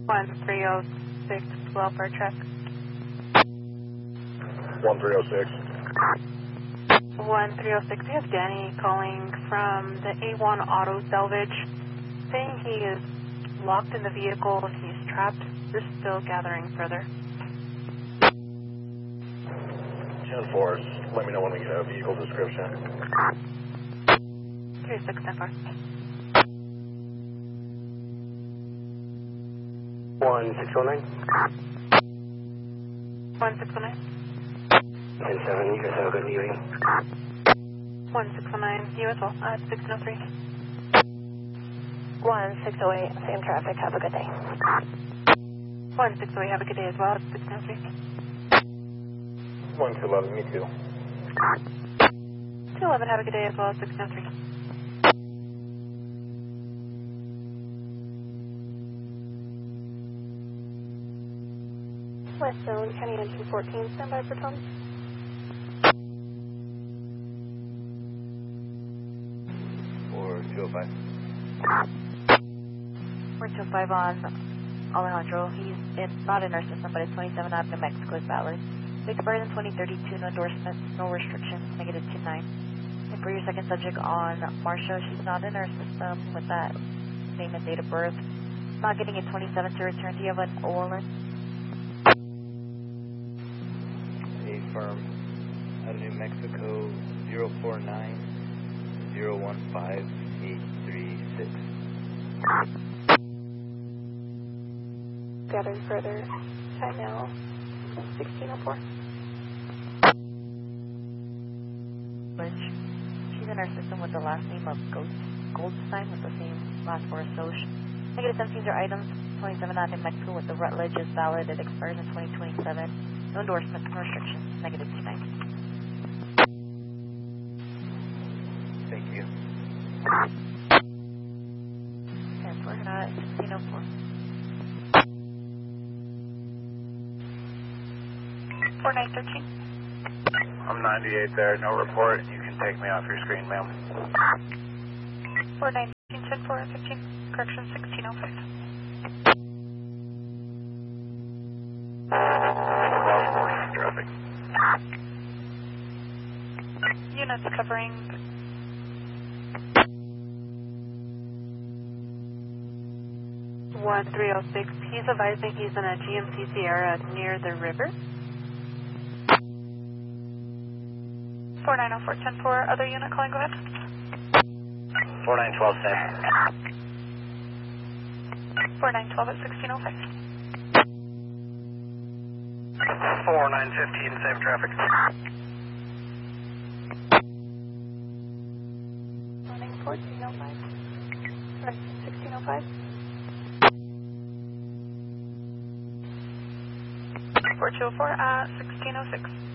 1306, welfare check. 1306. 1306, we have Danny calling from the A1 Auto Salvage, saying he is locked in the vehicle, he's trapped. They're still gathering further. 10-4, let me know when we get a vehicle description. 36, 10-4. 1609. 1609. 10-7, you guys have a good evening. 1609, you as well, 1603. 1608, same traffic, have a good day. 1608, have a good day as well, 1603. 1211, me too. 211, have a good day as well, 1603. West Zone, County Engine 14, standby for Tom. 4205. 4205 on Alejandro. He's not in our system, but it's 27 out of New Mexico is valid. Date of birth in 2032, no endorsements, no restrictions, negative 29. And for your second subject on Marsha, she's not in our system with that name and date of birth. Not getting a 27 to return. Do you have an OLN? A firm out of New Mexico, 049-015-836. Gathering further. Time now, 1604. She's in our system with the last name of Goldstein with the same last four association. Negative 17 are items, 27 out in Mexico with the Rutledge is valid. It expires in 2027. No endorsements, no restrictions, negative 29. Thank you. 10-4, 1604. 4913. I'm 98 there, no report. You can take me off your screen, ma'am. 419, 10-4, 15, correction 1605. Traffic. Units covering 1306. He's advising he's in a GMC Sierra near the river. 4904, 10-4, other unit calling, go ahead. 4912, same. 4912 at 1605. 4915, same traffic. 1405. Sorry, 1605. 4204 at 1606.